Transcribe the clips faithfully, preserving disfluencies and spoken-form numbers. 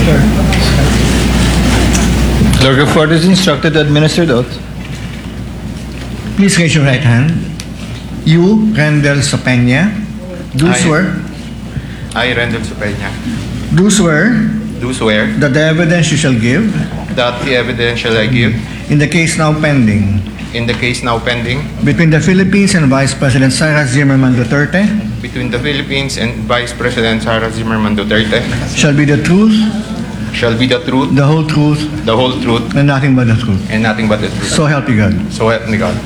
Clerk of Court is instructed to administer the oath. Please raise your right hand. You, Rendel Sopena, do I- swear, I, Rendel Sopena, do swear do swear that the evidence you shall give that the evidence shall I give in the case now pending in the case now pending between the Philippines and Vice President Sara Zimmerman Duterte between the Philippines and Vice President Sara Zimmerman Duterte shall be the truth, shall be the truth, the whole truth, the whole truth, and nothing but the truth. and nothing but the truth. So help you God. So help me God.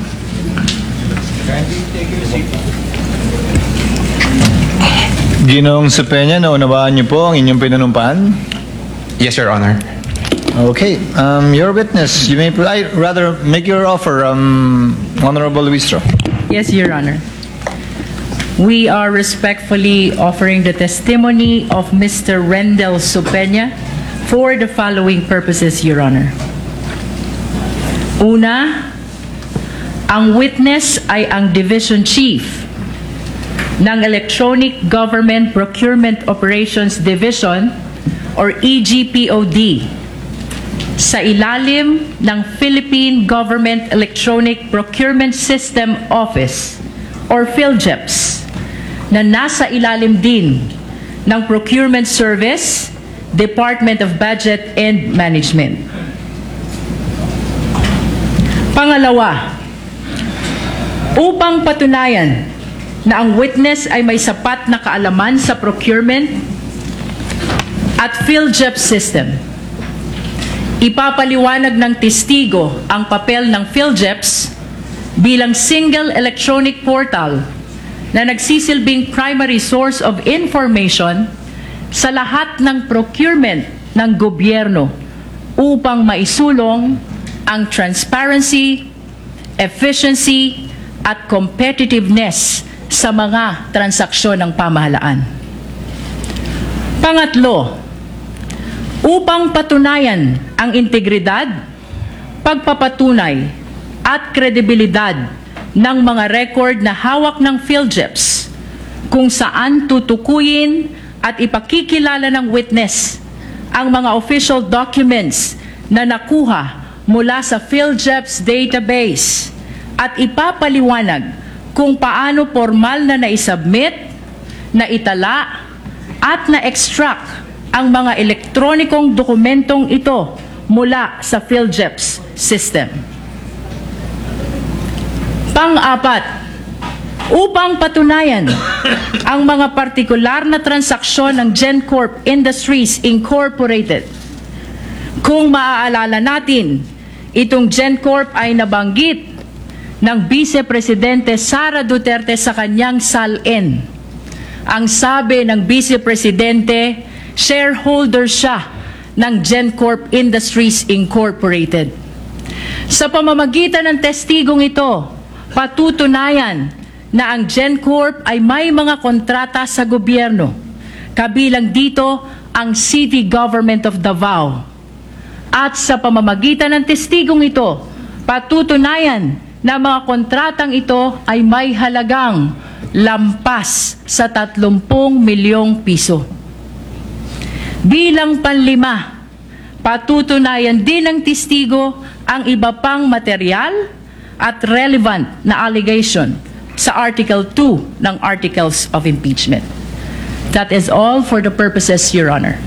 Ginoong Sopena, naunawaan niyo po ang inyong pinunumpaan? Yes, Your Honor. Okay, um, your witness, you may, I rather make your offer, um, Honorable Luistro. Yes, Your Honor. We are respectfully offering the testimony of Mister Rendel Sopena for the following purposes, Your Honor. Una, ang witness ay ang Division Chief ng Electronic Government Procurement Operations Division or E G P O D sa ilalim ng Philippine Government Electronic Procurement System Office or PhilJEPS na nasa ilalim din ng Procurement Service, Department of Budget and Management. Pangalawa, upang patunayan na ang witness ay may sapat na kaalaman sa procurement at PhilJEPS system, ipapaliwanag ng testigo ang papel ng PhilJEPS bilang single electronic portal na nagsisilbing primary source of information sa lahat ng procurement ng gobyerno upang maisulong ang transparency, efficiency, at competitiveness sa mga transaksyon ng pamahalaan. Pangatlo, upang patunayan ang integridad, pagpapatunay at kredibilidad ng mga record na hawak ng PhilJEPS kung saan tutukuyin at ipakikilala ng witness ang mga official documents na nakuha mula sa PhilJEPS database at ipapaliwanag kung paano formal na naisubmit, naitala at na-extract ang mga elektronikong dokumentong ito mula sa PhilJEPS system. Pang-apat, upang patunayan ang mga partikular na transaksyon ng GenCorp Industries Incorporated. Kung maaalala natin, itong GenCorp ay nabanggit ng Vice Presidente Sara Duterte sa kanyang salin. Ang sabi ng Vice Presidente, shareholder siya ng GenCorp Industries Incorporated. Sa pamamagitan ng testigong ito, patutunayan na ang GenCorp ay may mga kontrata sa gobyerno, kabilang dito ang City Government of Davao. At sa pamamagitan ng testigong ito, patutunayan na mga kontratang ito ay may halagang lampas sa tatlumpung milyong piso. Bilang panlima, patutunayan din ng testigo ang iba pang material at relevant na allegation sa Article two ng Articles of Impeachment. That is all for the purposes, Your Honor.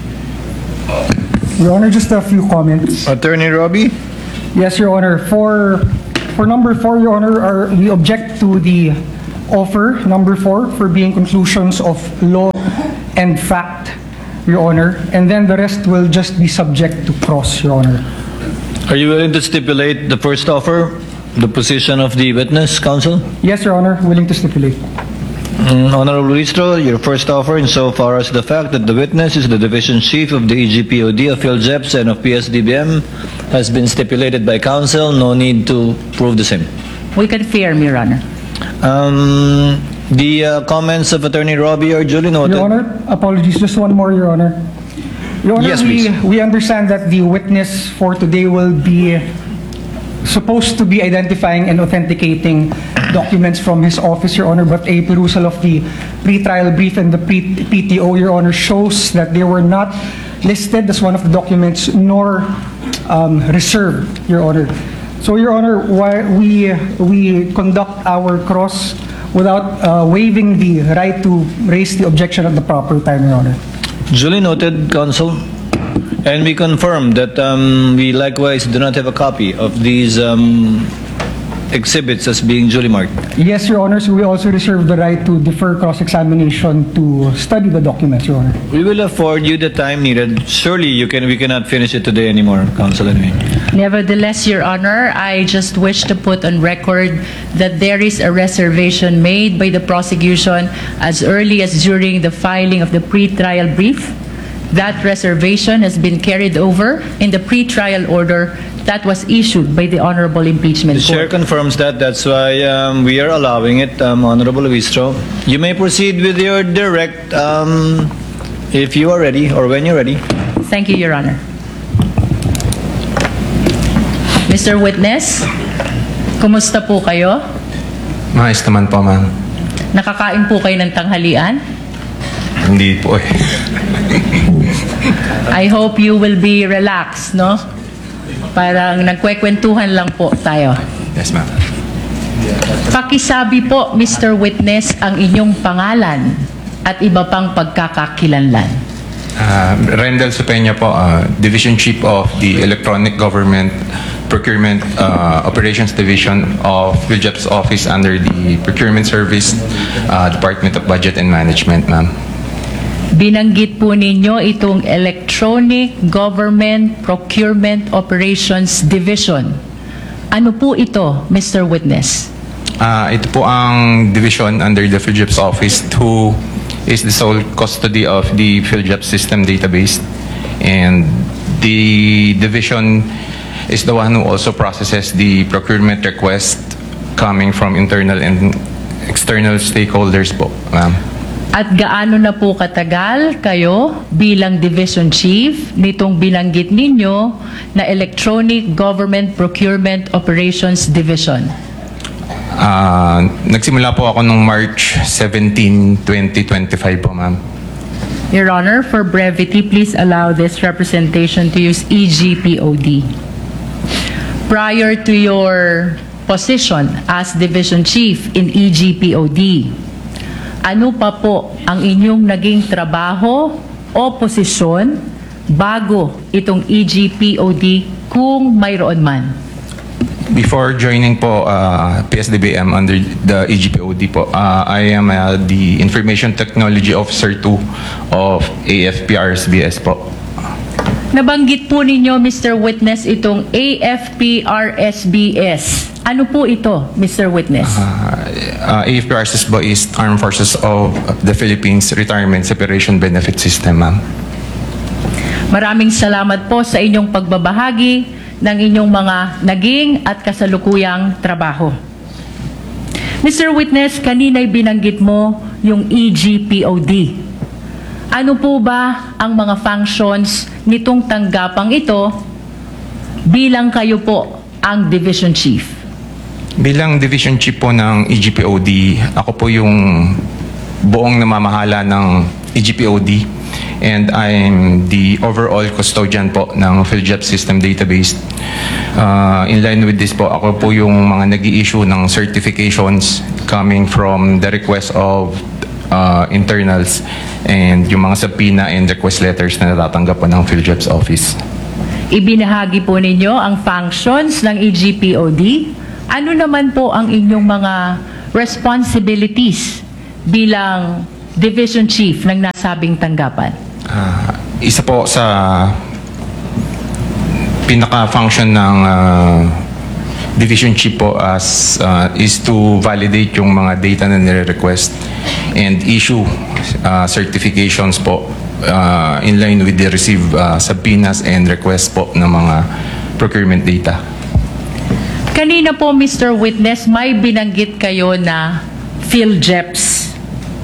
Your Honor, just a few comments. Attorney Robbie? Yes, Your Honor. For for number four, Your Honor, are, we object to the offer, number four, for being conclusions of law and fact, Your Honor. And then the rest will just be subject to cross, Your Honor. Are you willing to stipulate the first offer, the position of the witness, counsel? Yes, Your Honor, willing to stipulate. Mm, Honorable Luistro, your first offer insofar as the fact that the witness is the Division Chief of the E G P O D of PhilJEPS and of P S D B M has been stipulated by counsel. No need to prove the same. We confirm, Your Honor. Um, the uh, comments of Attorney Robbie are duly noted. Your Honor, apologies, just one more, Your Honor. Your Honor, Yes, we, please. we understand that the witness for today will be supposed to be identifying and authenticating documents from his office, Your Honor, but a perusal of the pre-trial brief and the P T O, Your Honor, shows that they were not listed as one of the documents nor um, reserved, Your Honor. So, Your Honor, why we we conduct our cross without uh, waiving the right to raise the objection at the proper time, Your Honor. Duly noted, Counsel. And we confirm that um, we likewise do not have a copy of these um, exhibits as being duly marked. Yes, Your Honor. So we also reserve the right to defer cross-examination to study the documents, Your Honor. We will afford you the time needed. Surely you can. We cannot finish it today anymore, Counsel. Anyway. Nevertheless, Your Honor, I just wish to put on record that there is a reservation made by the prosecution as early as during the filing of the pre-trial brief. That reservation has been carried over in the pre-trial order that was issued by the Honorable Impeachment The Chair Court. confirms that. That's why um, we are allowing it, um, Honorable Luistro. You may proceed with your direct um, if you are ready or when you're ready. Thank you, Your Honor. Mister Witness, kumusta po kayo? Maayos naman po, ma'am. Nakakain po kayo ng tanghalian? Hindi po eh. I hope you will be relaxed, no? Parang nagkwekwentuhan lang po tayo. Yes, ma'am. Pakisabi po, Mister Witness, ang inyong pangalan at iba pang pagkakakilanlan. Uh, Rendel Supeña po, uh, Division Chief of the Electronic Government Procurement uh, Operations Division of PhilJEP's Office under the Procurement Service, uh, Department of Budget and Management, ma'am. Binanggit po ninyo itong Electronic Government Procurement Operations Division. Ano po ito, Mister Witness? Uh, ito po ang division under the PhilJEP's Office who is the sole custody of the PhilJEP system database, and the division is the one who also processes the procurement request coming from internal and external stakeholders po, ma'am. At gaano na po katagal kayo bilang Division Chief nitong binanggit ninyo na Electronic Government Procurement Operations Division? Uh, nagsimula po ako noong March seventeenth, twenty twenty-five po, ma'am. Your Honor, for brevity, please allow this representation to use E G P O D. Prior to your position as Division Chief in E G P O D, ano pa po ang inyong naging trabaho o posisyon bago itong E G P O D kung mayroon man? Before joining po uh, P S D B M under the E G P O D po, uh, I am uh, the Information Technology Officer two of A F P R S B S po. Nabanggit po ninyo, Mister Witness, itong A F P R S B S. Ano po ito, Mister Witness? Uh, A F P R S B S is Armed Forces of the Philippines Retirement Separation Benefit System, ma'am. Maraming salamat po sa inyong pagbabahagi ng inyong mga naging at kasalukuyang trabaho. Mister Witness, kanina'y binanggit mo yung E G P O D. Ano po ba ang mga functions nitong tanggapang ito bilang kayo po ang Division Chief? Bilang Division Chief po ng E G P O D, ako po yung buong namamahala ng E G P O D, and I'm the overall custodian po ng PhilJEP system database. Uh, in line with this po, ako po yung mga nag-i-issue ng certifications coming from the request of uh, internals and yung mga subpoena and request letters na natatanggap po ng PhilJEP's office. Ibinahagi po ninyo ang functions ng E G P O D. Ano naman po ang inyong mga responsibilities bilang Division Chief ng nasabing tanggapan? Uh, isa po sa pinaka-function ng uh, Division Chief po as, uh, is to validate yung mga data na nire-request and issue uh, certifications po uh, in line with the received uh, subpoenas and requests po ng mga procurement data. Kanina po, Mister Witness, may binanggit kayo na PhilJEPs.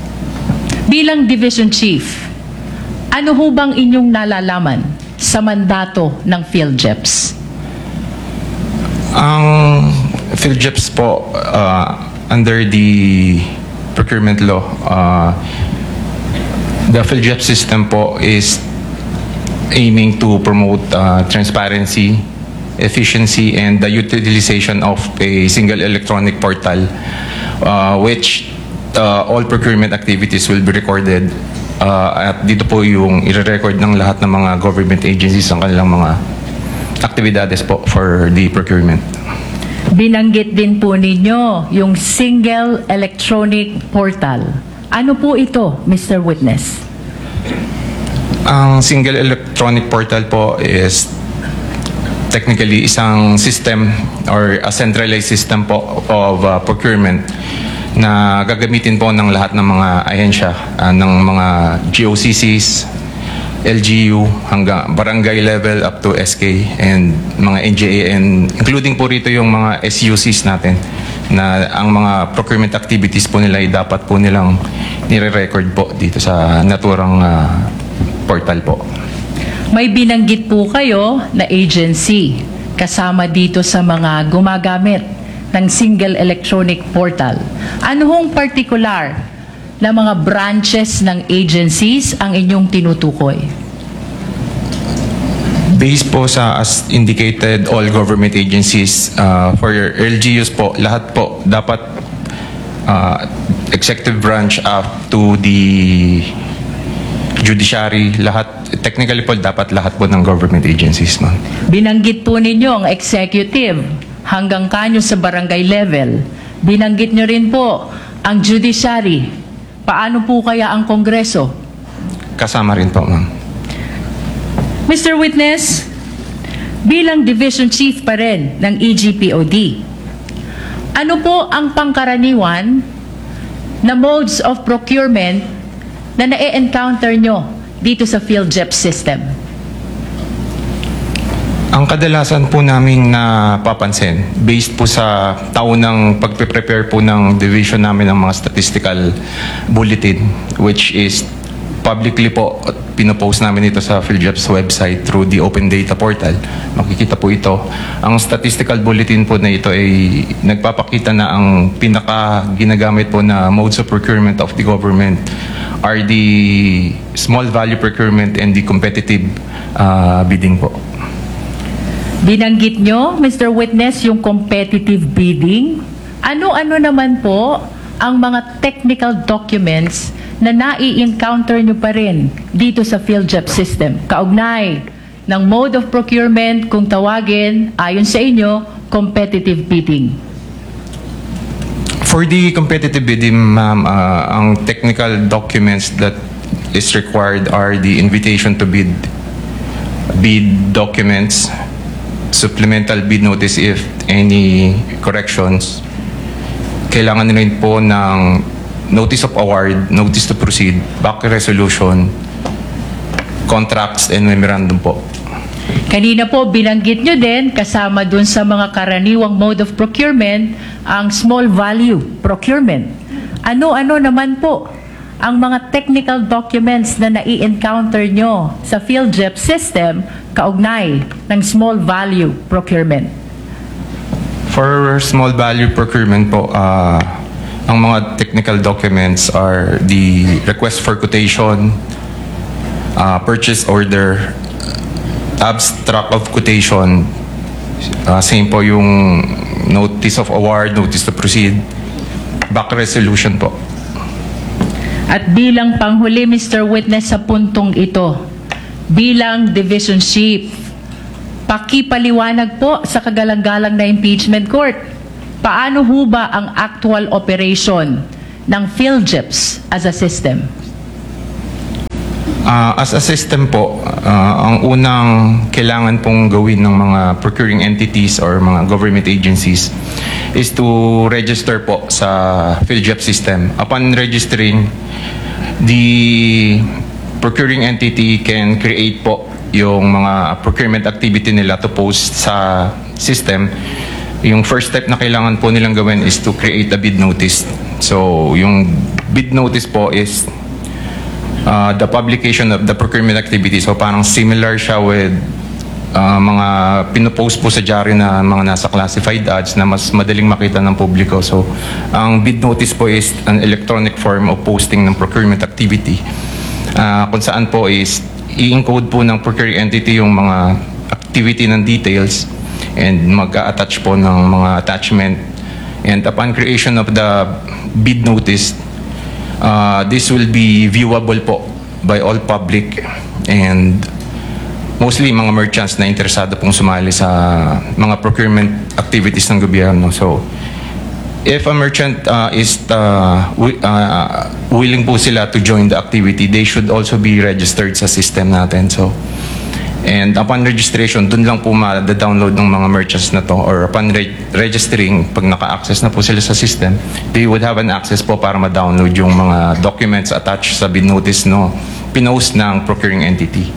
Bilang Division Chief, ano ho bang inyong nalalaman sa mandato ng PhilJEPs? Ang PhilJEPs po, uh, under the procurement law, uh, the PhilJEP system po is aiming to promote uh, transparency, efficiency, and the utilization of a single electronic portal, uh, which uh, all procurement activities will be recorded. Uh, at dito po yung i-record ng lahat ng mga government agencies ang kanilang mga aktibidades po for the procurement. Binanggit din po ninyo yung single electronic portal. Ano po ito, Mister Witness? Ang single electronic portal po is technically isang system or a centralized system po of uh, procurement na gagamitin po ng lahat ng mga ahensya, uh, ng mga G O C Cs, L G U, hanggang barangay level up to S K, and mga N G A, and including po rito yung mga S U Cs natin, na ang mga procurement activities po nila ay dapat po nilang nire-record po dito sa naturang uh, portal po. May binanggit po kayo na agency kasama dito sa mga gumagamit ng single electronic portal. Ano hong particular na mga branches ng agencies ang inyong tinutukoy? Based po sa, as indicated, all government agencies, uh, for your L G Us po, lahat po dapat uh, executive branch up to the judiciary, lahat, technically po dapat lahat po ng government agencies, ma'am. Binanggit po ninyo ang executive hanggang kanyo sa barangay level. Binanggit nyo rin po ang judiciary. Paano po kaya ang Kongreso? Kasama rin po, ma'am. Mister Witness, bilang Division Chief pa rin ng E G P O D, ano po ang pangkaraniwan na modes of procurement na na-encounter nyo dito sa PhilJEP system? Ang kadalasan po namin napapansin, based po sa taunang pagpe-prepare po ng division namin ng mga statistical bulletin, which is publicly po pinopost namin ito sa PhilJEP's website through the Open Data Portal. Makikita po ito. Ang statistical bulletin po na ito ay nagpapakita na ang pinaka ginagamit po na modes of procurement of the government are the small value procurement and the competitive uh, bidding po. Binanggit nyo, Mister Witness, yung competitive bidding. Ano-ano naman po ang mga technical documents na nai-encounter nyo pa rin dito sa PhilJEP system? Kaugnay ng mode of procurement, kung tawagin, ayon sa inyo, competitive bidding. For the competitive bidding, ma'am, uh, ang technical documents that is required are the invitation to bid, bid documents, supplemental bid notice if any corrections. Kailangan rin po ng notice of award, notice to proceed, back resolution, contracts, and memorandum po. Kanina po, binanggit nyo din, kasama dun sa mga karaniwang mode of procurement, ang small value procurement. Ano-ano naman po ang mga technical documents na nai-encounter nyo sa PhilJEP system kaugnay ng small value procurement? For small value procurement po, uh, ang mga technical documents are the request for quotation, uh, purchase order, abstract of quotation, uh, same po yung notice of award, notice to proceed, back resolution po. At bilang panghuli, Mister Witness, sa puntong ito, bilang Division Chief, pakipaliwanag po sa kagalang-galang na impeachment court, paano ho ba ang actual operation ng PhilJEPs as a system? Uh, as a system po, uh, ang unang kailangan pong gawin ng mga procuring entities or mga government agencies is to register po sa PhilJEP system. Upon registering, the procuring entity can create po yung mga procurement activity nila to post sa system. Yung first step na kailangan po nilang gawin is to create a bid notice. So, yung bid notice po is Uh, the publication of the procurement activity. So parang similar siya with uh, mga pinopost po sa diary na mga nasa classified ads na mas madaling makita ng publiko. So ang bid notice po is an electronic form of posting ng procurement activity. Uh, kung saan po is i-encode po ng procuring entity yung mga activity ng details and mag-attach po ng mga attachment. And upon creation of the bid notice, uh, this will be viewable po by all public and mostly mga merchants na interesado pong sumali sa mga procurement activities ng gobyerno. So, if a merchant uh, is uh, wi- uh, willing po sila to join the activity, they should also be registered sa system natin. So, and upon registration, dun lang po ma-download ng mga merchants na to, or upon re- registering, pag naka-access na po sila sa system, they would have an access po para ma-download yung mga documents attached sa bid notice no pinost ng procuring entity.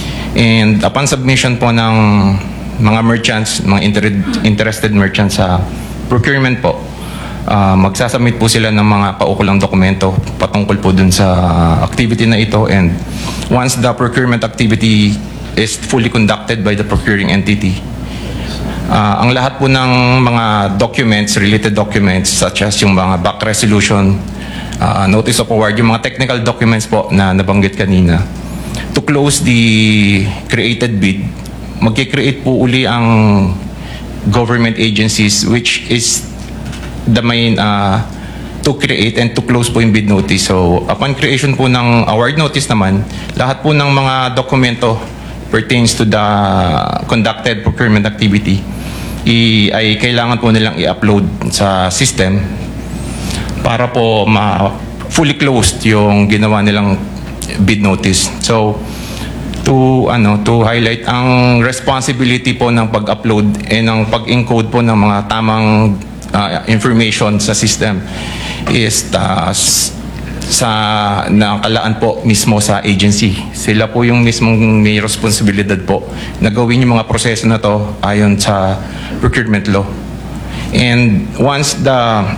And upon submission po ng mga merchants, mga inter- interested merchants sa procurement po, Uh, magsasubmit po sila ng mga paukulang dokumento patungkol po dun sa activity na ito, and once the procurement activity is fully conducted by the procuring entity, uh, ang lahat po ng mga documents, related documents such as yung mga back resolution, uh, notice of award, yung mga technical documents po na nabanggit kanina, to close the created bid, magkikreate po uli ang government agencies which is the main uh, to create and to close po yung bid notice. So, upon creation po ng award notice naman, lahat po ng mga dokumento pertains to the conducted procurement activity i ay kailangan po nilang i-upload sa system para po ma fully closed yung ginawa nilang bid notice. So, to ano to highlight ang responsibility po ng pag-upload and ng pag-encode po ng mga tamang Uh, information sa system is uh, sa nakalaan po mismo sa agency. Sila po yung mismong may responsibilidad po na gawin yung mga proseso na to ayon sa procurement law. And once the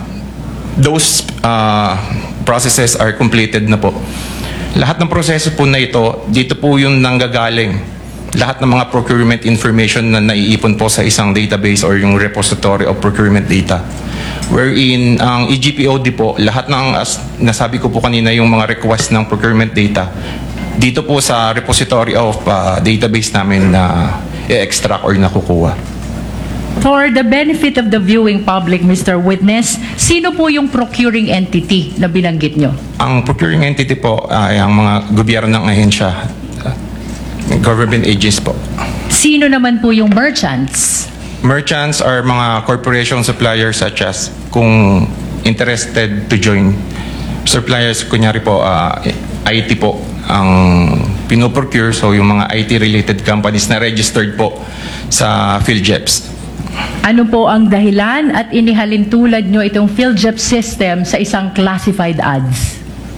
those uh, processes are completed na po, lahat ng proseso po na ito, dito po yung nanggagaling lahat ng mga procurement information na naiipon po sa isang database or yung repository of procurement data. Wherein ang E G P O D po, lahat ng, as nasabi ko po kanina, yung mga request ng procurement data, dito po sa repository of uh, database namin na i-extract or nakukuha. For the benefit of the viewing public, Mister Witness, sino po yung procuring entity na binanggit nyo? Ang procuring entity po ay ang mga gobyerno ng ahensya, government agents po. Sino naman po yung merchants? Merchants are mga corporation suppliers such as kung interested to join. Suppliers, kunyari po, uh, I T po ang pinoprocure, so yung mga I T-related companies na registered po sa PhilJeps. Ano po ang dahilan at inihalin tulad nyo itong PhilJeps system sa isang classified ads?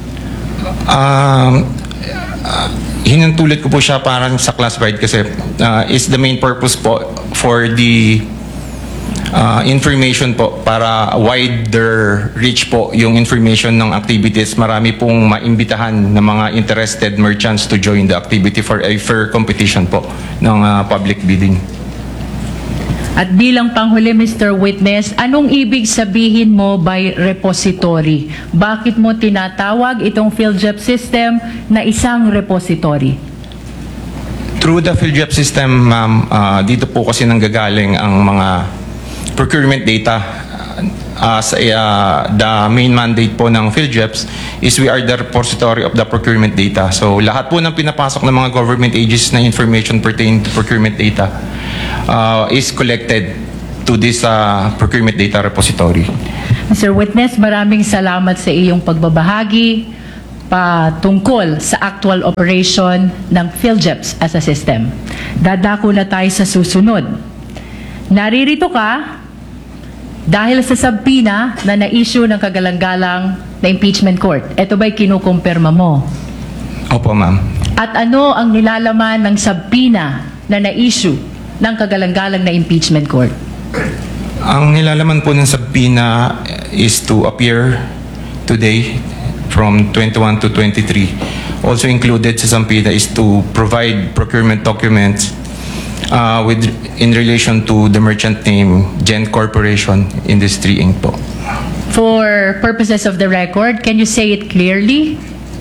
Um, uh, hinantulad ko po siya parang sa classified kasi uh, is the main purpose po for the uh, information po, para wider reach po yung information ng activities. Marami pong maimbitahan ng mga interested merchants to join the activity for a fair competition po ng uh, public bidding. At bilang panghuli, Mister Witness, anong ibig sabihin mo by repository? Bakit mo tinatawag itong PhilJeps system na isang repository? Through the PhilJeps system, ma'am, uh, dito po kasi nanggagaling ang mga procurement data. As uh, the main mandate po ng PhilJeps is we are the repository of the procurement data. So lahat po ng pinapasok ng mga government agencies na information pertaining to procurement data uh, is collected to this uh, procurement data repository. Mister Witness, maraming salamat sa iyong pagbabahagi patungkol sa actual operation ng PhilJeps as a system. Dadako na tayo sa susunod. Naririto ka dahil sa subpoena na na-issue ng kagalang-galang na impeachment court. Ito ba'y kinukumpirma mo? Opo, ma'am. At ano ang nilalaman ng subpoena na na-issue ng kagalang-galang na impeachment court? Ang nilalaman po ng subpoena is to appear today from twenty-one to twenty-three. Also included sa subpoena is to provide procurement documents Uh, with in relation to the merchant name Gen Corporation Industry Incorporated po. For purposes of the record, can you say it clearly?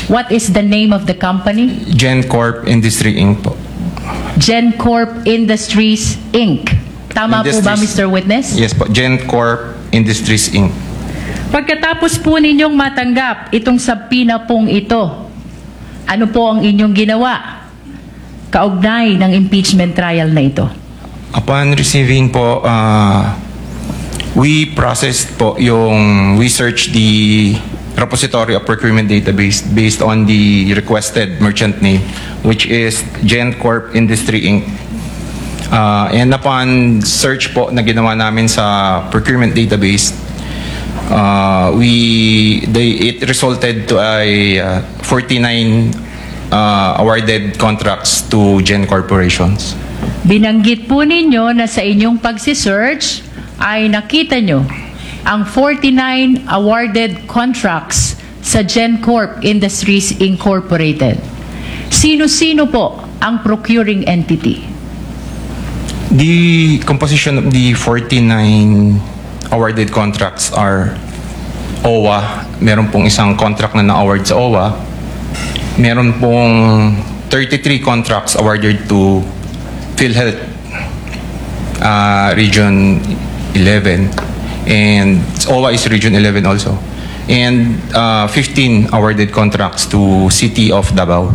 What is the name of the company? GenCorp Industry Incorporated po. GenCorp Industries Incorporated. Tama po ba, Industries- Mister Witness? Yes po, GenCorp Industries Incorporated. Pagkatapos po ninyong matanggap itong subpoena pong ito, ano po ang inyong ginawa kaugnay ng impeachment trial na ito? Upon receiving po, uh, we processed po yung, we searched the repository of procurement database based on the requested merchant name, which is GenCorp Industry Incorporated. Uh, and upon search po na ginawa namin sa procurement database, uh, we they it resulted to a uh, forty-nine uh, awarded contracts to Gen corporations. Binanggit po ninyo na sa inyong pagsisearch ay nakita nyo ang forty-nine awarded contracts sa GenCorp Industries Incorporated. Sino-sino po ang procuring entity? The composition of the forty-nine awarded contracts are O W A. Meron pong isang contract na na-award sa O W A. Meron pong thirty-three contracts awarded to PhilHealth uh, Region eleven. And O W A is Region eleven also. And uh, fifteen awarded contracts to City of Davao.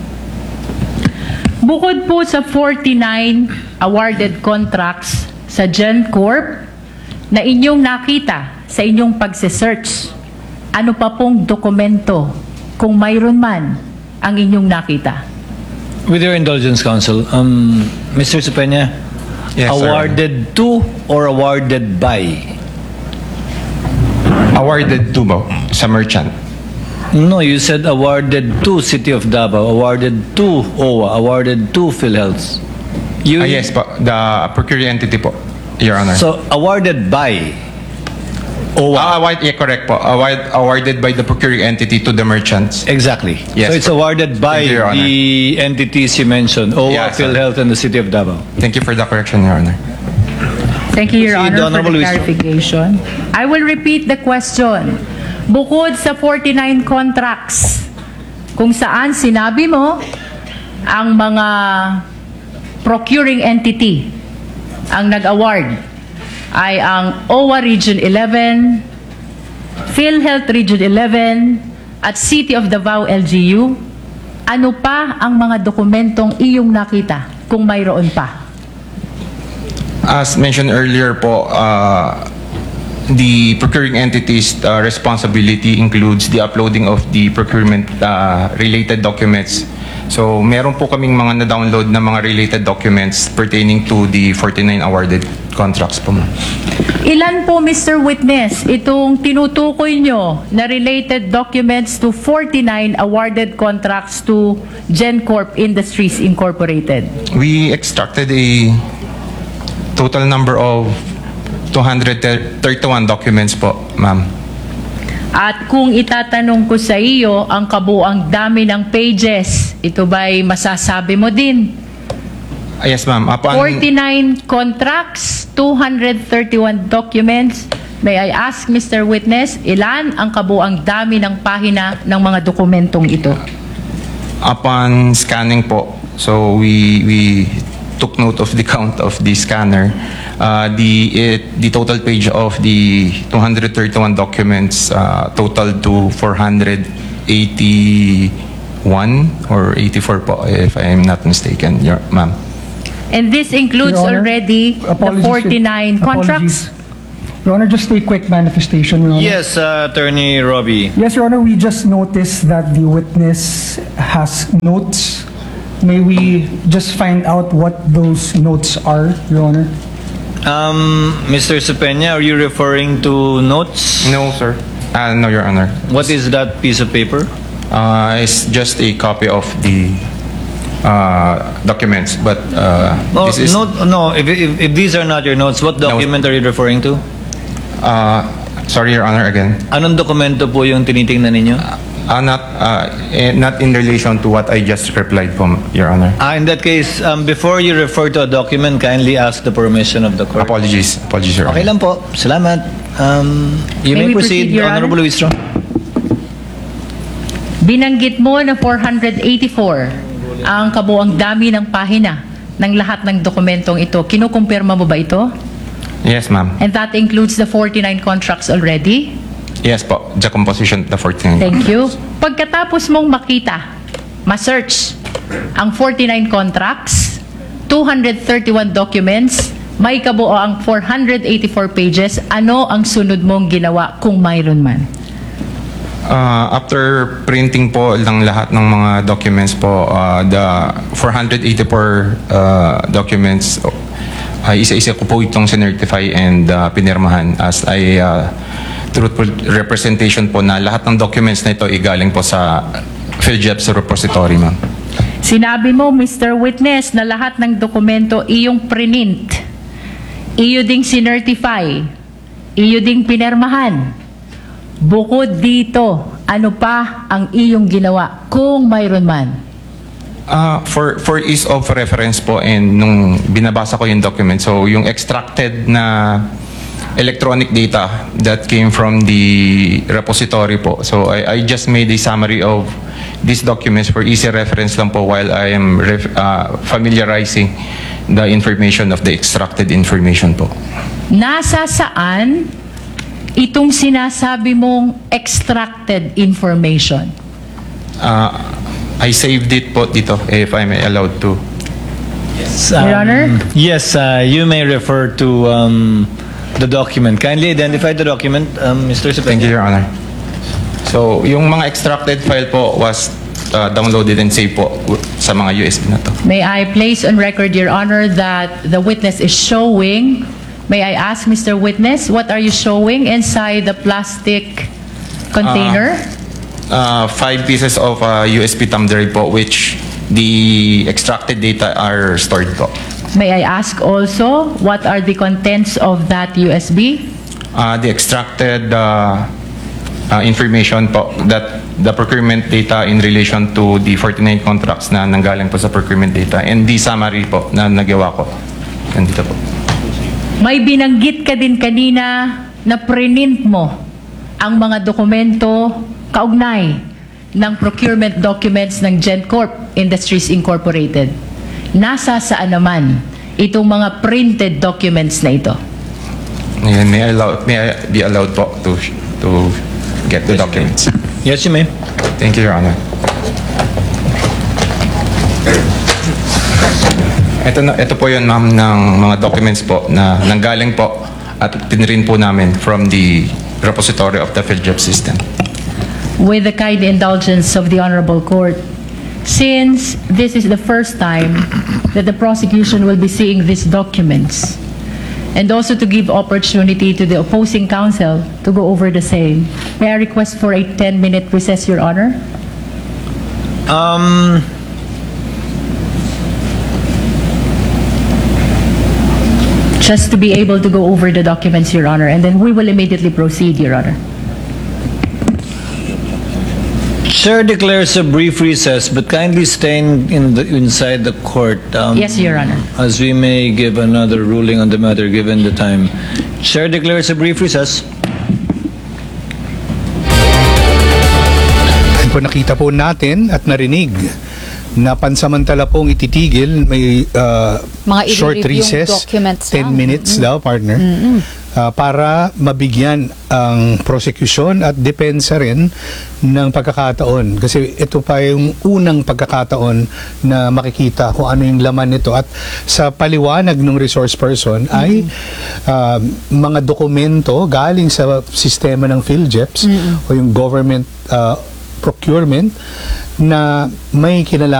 Bukod po sa forty-nine awarded contracts sa GenCorp na inyong nakita sa inyong pagsisearch, ano pa pong dokumento, kung mayroon man, ang inyong nakita? With your indulgence, Counsel, um, Mister Supenya, Yes, sir. awarded to or awarded by? Awarded to ba? Sa merchant. No, you said awarded to City of Davao, awarded to O W A, awarded to PhilHealth. You, Ah, yes po, the procuring entity po, Your Honor. So, awarded by O W A. Ah, award, yeah, correct po. Award, awarded by the procuring entity to the merchants. Exactly. Yes, So it's sir. awarded by Thank you, Your Honor. the entities you mentioned, O W A, Yeah, sir. PhilHealth, and the City of Davao. Thank you for the correction, Your Honor. Thank you, Your Proceed, Honor, for Honorable the Luis. clarification. I will repeat the question. Bukod sa forty-nine contracts, kung saan sinabi mo ang mga procuring entity ang nag-award ay ang O W A Region eleven, PhilHealth Region eleven, at City of Davao L G U, ano pa ang mga dokumentong iyong nakita kung mayroon pa? As mentioned earlier po, uh, the procuring entity's uh, responsibility includes the uploading of the procurement uh, related documents. So, meron po kaming mga na-download na mga related documents pertaining to the forty-nine awarded contracts po. ma'am. Ilan po, Mister Witness, itong tinutukoy nyo na related documents to forty-nine awarded contracts to GenCorp Industries Incorporated? We extracted a total number of two hundred thirty-one documents po, ma'am. At kung itatanong ko sa iyo ang kabuang dami ng pages, ito ba'y masasabi mo din? Ah, yes, ma'am. Upon, forty-nine contracts, two hundred thirty-one documents. May I ask, Mister Witness, ilan ang kabuang dami ng pahina ng mga dokumentong ito? upon scanning po, so we we took note of the count of the scanner. Uh, the it, the total page of the two hundred thirty-one documents uh, totaled to four hundred eighty-one or eighty-four po, if I am not mistaken, your ma'am. And this includes Your Honor, already the apologies, forty-nine contracts? apologies. Your Honor, just a quick manifestation, Your Honor. Yes, uh, Attorney Robbie. Yes, Your Honor, we just noticed that the witness has notes. May we just find out what those notes are, Your Honor? Um, Mister Supenya, are you referring to notes? No, sir. Uh, no, Your Honor. What is that piece of paper? Uh, it's just a copy of the uh, documents, but uh, Oh, this is no, no. If, if, if these are not your notes, what document are you referring to? uh, sorry, Your Honor, again. Anong dokumento po yung tinitingnan ninyo? Uh, not uh, eh, not in relation to what I just replied from Your Honor. Ah, in that case, um, before you refer to a document, kindly ask the permission of the court. Apologies, apologies, Your Okay Honor. lang po. Salamat. Um, you May may, we proceed, proceed, Your Honor? Honorable Luis Ro. Binanggit mo na four hundred eighty-four ang kabuang dami ng pahina ng lahat ng dokumentong ito. Kinukumpirma mo ba ito? Yes, ma'am. And that includes the forty-nine contracts already? Yes po, the composition of the fourteen. Thank you. Pagkatapos mong makita, ma-search ang forty-nine contracts, two hundred thirty-one documents, may kabuo ang four hundred eighty-four pages, ano ang sunod mong ginawa kung mayroon man? Uh, after printing po ng lahat ng mga documents po, uh, the four hundred eighty-four uh, documents, uh, isa-isa ko po itong sinertify and uh, pinirmahan as ay uh, truthful representation po na lahat ng documents na ito ay galing po sa PhilJEPS repository, ma'am. Sinabi mo, Mister Witness, na lahat ng dokumento iyong prinint, iyo ding sinertify, iyo ding pinirmahan. Bukod dito, ano pa ang iyong ginawa kung mayroon man? Uh, for for ease of reference po and nung binabasa ko yung document, so yung extracted na electronic data that came from the repository po. So I, I just made a summary of these documents for easy reference lang po while I am ref, uh, familiarizing the information of the extracted information po. Nasa saan itong sinasabi mong extracted information? Uh, I saved it po dito if I may allowed to. Yes, Your Honor? Yes, uh, you may refer to um, the document. Kindly identify the document, um, Mister Thank you, Your Honor. So, yung mga extracted file po was uh, downloaded and saved po sa mga U S B na to. May I place on record, Your Honor, that the witness is showing. May I ask, Mister Witness, what are you showing inside the plastic container? Uh, five pieces of uh, U S B thumb drive po which the extracted data are stored po. May I ask also, what are the contents of that U S B? Uh, the extracted uh, uh, information po that the procurement data in relation to the forty-nine contracts na nanggaling po sa procurement data and the summary po na nagawa ko. Nandito po. May binanggit ka din kanina na prinint mo ang mga dokumento kaugnay ng procurement documents ng GenCorp Industries Incorporated. Nasa saan naman itong mga printed documents na ito? Ayan, may I, allow, may I be allowed po to, to get the documents? Yes, you may. Thank you, Your Honor. Ito, na, ito po yun, ma'am, ng mga documents po na nanggaling po at pinrin po namin from the repository of the PhilJEPS system. With the kind indulgence of the Honorable Court, since this is the first time that the prosecution will be seeing these documents, and also to give opportunity to the opposing counsel to go over the same, may I request for a ten-minute recess, Your Honor? Um, Just to be able to go over the documents, Your Honor, and then we will immediately proceed, Your Honor. Chair declares a brief recess, but kindly stay in, in the, inside the court. Um, Yes, Your Honor. As we may give another ruling on the matter given the time. Chair declares a brief recess. Po nakita po natin at narinig na pansamantala pong ititigil, may uh, Mga short i-review yung recess, documents ten lang. minutes daw, partner, uh, para mabigyan ang prosecution at depensa rin ng pagkakataon. Kasi ito pa yung unang pagkakataon na makikita kung ano yung laman nito. At sa paliwanag ng resource person ay uh, mga dokumento galing sa sistema ng PhilJEPS o yung government uh, procurement na may kinalaman